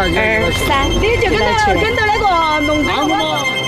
2、3， 你就跟着那个农村。